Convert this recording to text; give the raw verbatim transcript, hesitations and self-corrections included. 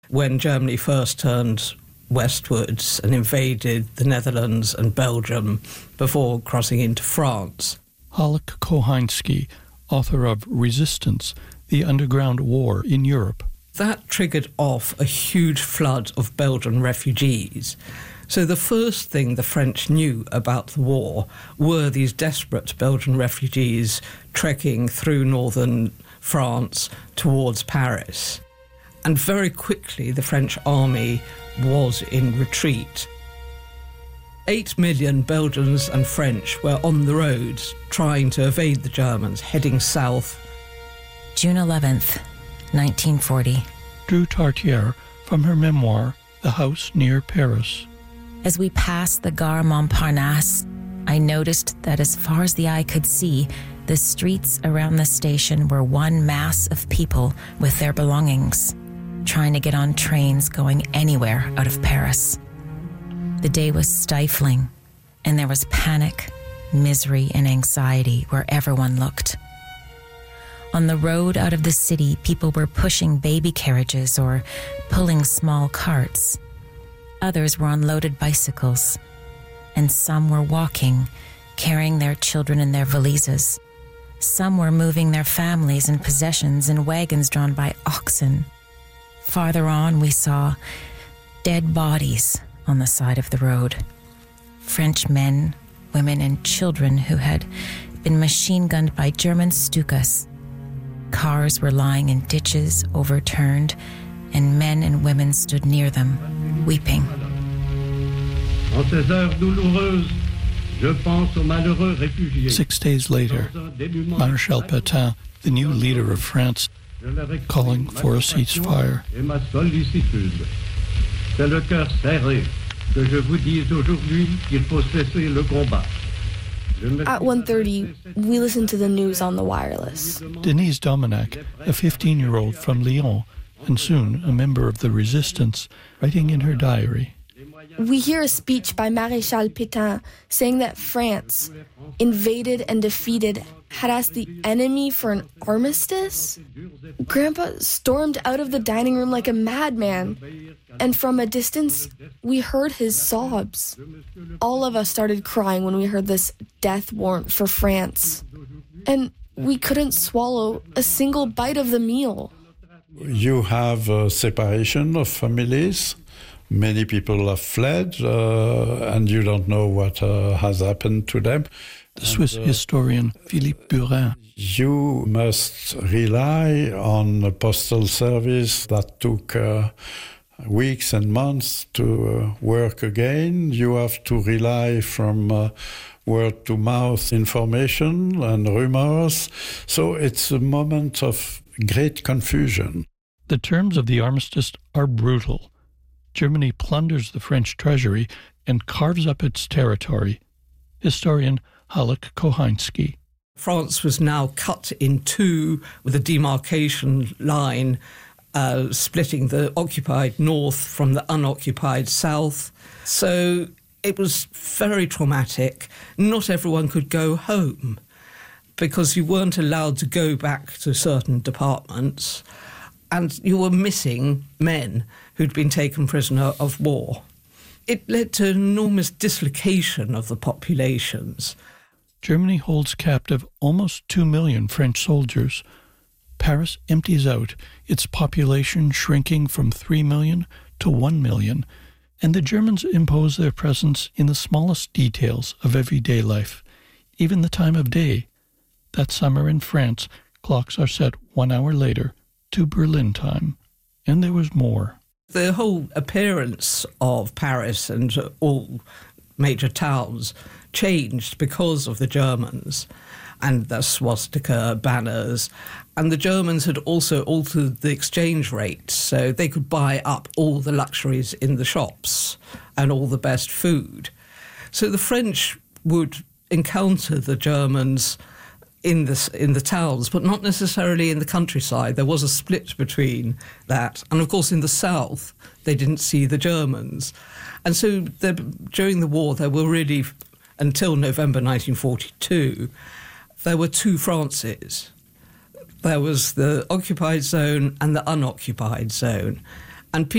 when Germany first turned westwards and invaded the Netherlands and Belgium before crossing into France. Haluk Kohański, author of Resistance, the Underground War in Europe. That triggered off a huge flood of Belgian refugees. So the first thing the French knew about the war were these desperate Belgian refugees trekking through northern France towards Paris. And very quickly the French army was in retreat. Eight million Belgians and French were on the roads trying to evade the Germans, heading south. June eleventh, nineteen forty. Drew Tartiere from her memoir, The House Near Paris. As we passed the Gare Montparnasse, I noticed that as far as the eye could see, the streets around the station were one mass of people with their belongings, trying to get on trains going anywhere out of Paris. The day was stifling, and there was panic, misery, and anxiety wherever one looked. On the road out of the city, people were pushing baby carriages or pulling small carts. Others were on loaded bicycles, and some were walking, carrying their children in their valises. Some were moving their families and possessions in wagons drawn by oxen. Farther on, we saw dead bodies on the side of the road. French men, women, and children who had been machine-gunned by German Stukas. Cars were lying in ditches, overturned, and men and women stood near them, weeping. Six days later, Marshal Pétain, the new leader of France, calling for a ceasefire. At one thirty, we listened to the news on the wireless. Denise Dominac, a fifteen-year-old from Lyon, and soon a member of the resistance, writing in her diary. We hear a speech by Maréchal Pétain saying that France, invaded and defeated, had asked the enemy for an armistice. Grandpa stormed out of the dining room like a madman, and from a distance, we heard his sobs. All of us started crying when we heard this death warrant for France, and we couldn't swallow a single bite of the meal. You have a separation of families. Many people have fled, uh, and you don't know what uh, has happened to them. The Swiss and, uh, historian Philippe Burin. You must rely on a postal service that took uh, weeks and months to uh, work again. You have to rely from uh, word-to-mouth information and rumors. So it's a moment of great confusion. The terms of the armistice are brutal. Germany plunders the French treasury and carves up its territory. Historian Haluk Kohański. France was now cut in two with a demarcation line uh, splitting the occupied north from the unoccupied south. So it was very traumatic. Not everyone could go home because you weren't allowed to go back to certain departments, and you were missing men who'd been taken prisoner of war. It led to enormous dislocation of the populations. Germany holds captive almost two million French soldiers. Paris empties out, its population shrinking from three million to one million, and the Germans impose their presence in the smallest details of everyday life, even the time of day. That summer in France, clocks are set one hour later to Berlin time. And there was more. The whole appearance of Paris and all major towns changed because of the Germans and the swastika banners. And the Germans had also altered the exchange rates so they could buy up all the luxuries in the shops and all the best food. So the French would encounter the Germans in the, in the towns, but not necessarily in the countryside. There was a split between that. And, of course, in the south, they didn't see the Germans. And so there, during the war, there were really, until November nineteen forty-two, there were two Frances. There was the occupied zone and the unoccupied zone. And